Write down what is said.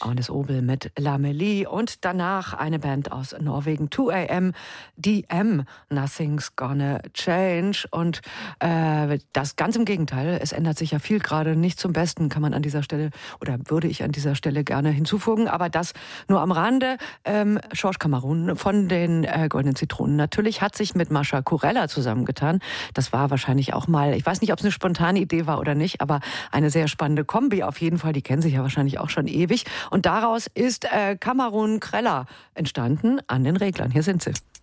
Arnes Obel mit Lamelie und danach eine Band aus Norwegen, 2AM, DM, Nothing's Gonna Change. Und das ganz im Gegenteil, es ändert sich ja viel gerade nicht zum Besten, kann man an dieser Stelle oder würde ich an dieser Stelle gerne hinzufügen. Aber das nur am Rande. Georges Kamerun von den Goldenen Zitronen natürlich hat sich mit Mascha Kurella zusammengetan. Das war wahrscheinlich auch mal, ich weiß nicht, ob es eine spontane Idee war oder nicht, aber eine sehr spannende Kombi auf jeden Fall. Die kennen sich ja wahrscheinlich auch schon ewig. Und daraus ist Kamerun Kreller entstanden an den Reglern. Hier sind sie.